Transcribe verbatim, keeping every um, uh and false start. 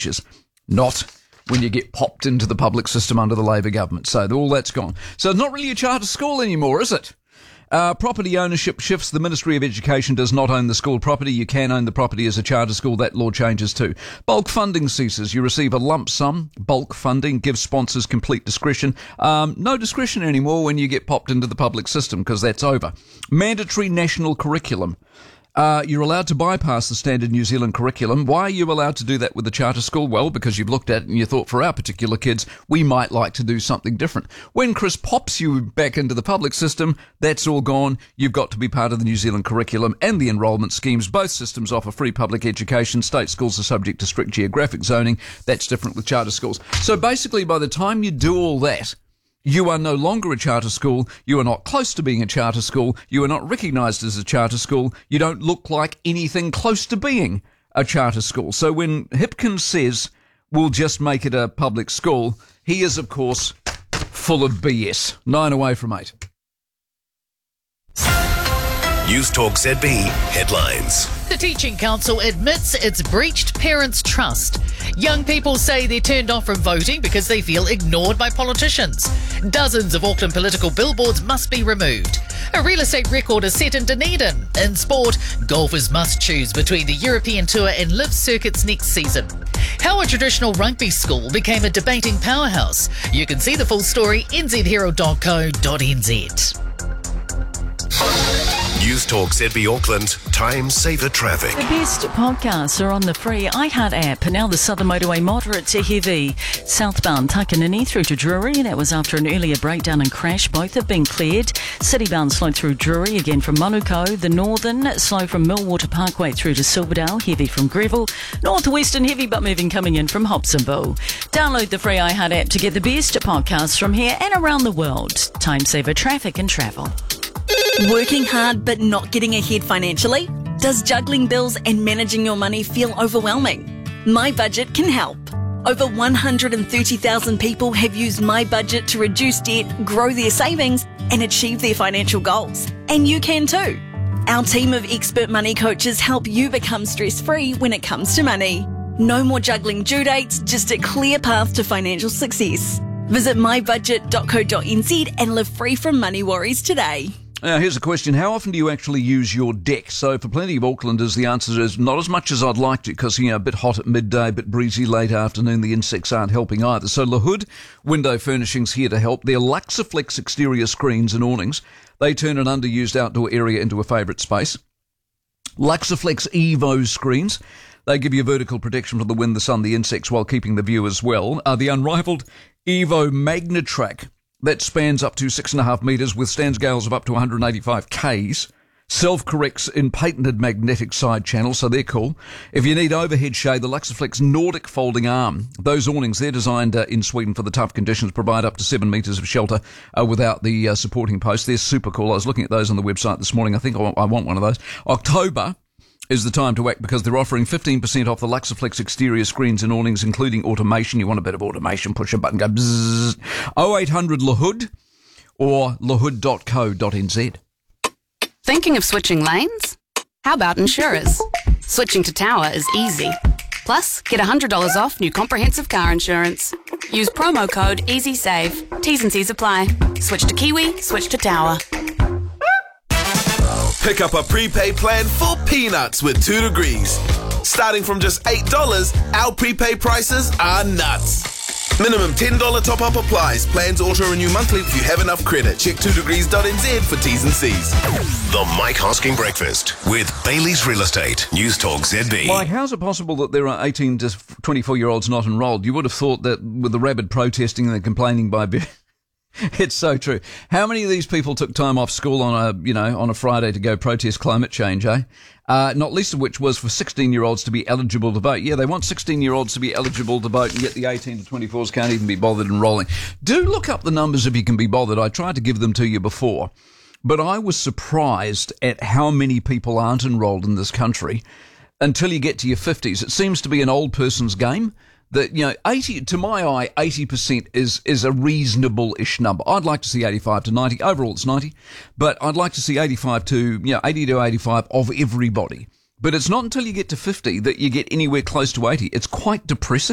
teachers. Not when you get popped into the public system under the Labor government. So all that's gone. So it's not really a charter school anymore, is it? Uh, property ownership shifts. The Ministry of Education does not own the school property. You can own the property as a charter school. That law changes too. Bulk funding ceases. You receive a lump sum. Bulk funding gives sponsors complete discretion. Um, no discretion anymore when you get popped into the public system, because that's over. Mandatory national curriculum. Uh, you're allowed to bypass the standard New Zealand curriculum. Why are you allowed to do that with the charter school? Well, because you've looked at it and you thought, for our particular kids, we might like to do something different. When Chris pops you back into the public system, that's all gone. You've got to be part of the New Zealand curriculum and the enrolment schemes. Both systems offer free public education. State schools are subject to strict geographic zoning. That's different with charter schools. So basically, by the time you do all that, you are no longer a charter school. You are not close to being a charter school. You are not recognised as a charter school. You don't look like anything close to being a charter school. So when Hipkins says we'll just make it a public school, he is, of course, full of B S. Nine away from eight. News Talk Z B headlines. The Teaching Council admits it's breached parents' trust. Young people say they're turned off from voting because they feel ignored by politicians. Dozens of Auckland political billboards must be removed. A real estate record is set in Dunedin. In sport, golfers must choose between the European Tour and Live circuits next season. How a traditional rugby school became a debating powerhouse. You can see the full story n z herald dot co dot n z. News Talk Z B Auckland, Time Saver Traffic. The best podcasts are on the free iHeart app. Now the Southern Motorway moderate to heavy. Southbound Takanini through to Drury. That was after an earlier breakdown and crash. Both have been cleared. Citybound slow through Drury, again from Manukau. The Northern slow from Millwater Parkway through to Silverdale. Heavy from Greville. Northwestern heavy but moving coming in from Hobsonville. Download the free iHeart app to get the best podcasts from here and around the world. Time Saver Traffic and Travel. Working hard but not getting ahead financially? Does juggling bills and managing your money feel overwhelming? My Budget can help. Over one hundred thirty thousand people have used My Budget to reduce debt, grow their savings and achieve their financial goals. And you can too. Our team of expert money coaches help you become stress-free when it comes to money. No more juggling due dates, just a clear path to financial success. Visit my budget dot co dot n z and live free from money worries today. Now, here's a question. How often do you actually use your deck? So for plenty of Aucklanders, the answer is not as much as I'd like to, because, you know, a bit hot at midday, a bit breezy late afternoon. The insects aren't helping either. So LaHood Window Furnishings here to help. Their Luxaflex exterior screens and awnings, they turn an underused outdoor area into a favourite space. Luxaflex Evo screens, they give you vertical protection from the wind, the sun, the insects, while keeping the view as well. Uh, the unrivaled Evo Magnetrack, that spans up to six and a half metres, withstands gales of up to one hundred eighty-five k's, self-corrects in patented magnetic side channels, so they're cool. If you need overhead shade, the Luxaflex Nordic folding arm. Those awnings, they're designed uh, in Sweden for the tough conditions, provide up to seven metres of shelter uh, without the uh, supporting posts. They're super cool. I was looking at those on the website this morning. I think I want, I want one of those. October is the time to act, because they're offering fifteen percent off the Luxaflex exterior screens and awnings, including automation. You want a bit of automation, push a button, go bzzz. oh eight hundred LaHood or lahood dot co dot n z. Thinking of switching lanes? How about insurers? Switching to Tower is easy. Plus, get one hundred dollars off new comprehensive car insurance. Use promo code EasySave. T's and C's apply. Switch to Kiwi, switch to Tower. Pick up a prepaid plan for peanuts with two degrees. Starting from just eight dollars, our prepaid prices are nuts. Minimum ten dollars top-up applies. Plans auto-renew monthly if you have enough credit. Check two degrees dot n z for T's and C's. The Mike Hosking Breakfast with Bailey's Real Estate. News Talk Z B. Mike, how's it possible that there are eighteen to twenty-four-year-olds not enrolled? You would have thought that with the rabid protesting and the complaining by... It's so true. How many of these people took time off school on a, you know, on a Friday to go protest climate change, eh? Uh, not least of which was for sixteen-year-olds to be eligible to vote. Yeah, they want sixteen-year-olds to be eligible to vote, and yet the eighteen to twenty-fours can't even be bothered enrolling. Do look up the numbers if you can be bothered. I tried to give them to you before, but I was surprised at how many people aren't enrolled in this country until you get to your fifties. It seems to be an old person's game. That, you know, eighty, to my eye, eighty percent is, is a reasonable-ish number. I'd like to see eighty-five to ninety. Overall, it's ninety. But I'd like to see eighty-five to, you know, eighty to eighty-five of everybody. But it's not until you get to fifty that you get anywhere close to eighty. It's quite depressing.